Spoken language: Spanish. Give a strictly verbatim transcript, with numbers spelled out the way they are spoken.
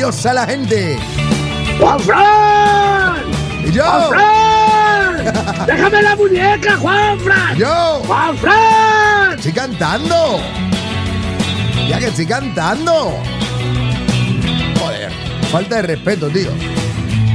nerviosa la gente. ¡Juanfran! ¿Y yo? ¡Juanfran! ¡Déjame la muñeca, Juanfran! ¡Yo! ¡Juanfran! ¡Estoy cantando! ¡Ya que estoy cantando! Joder, falta de respeto, tío.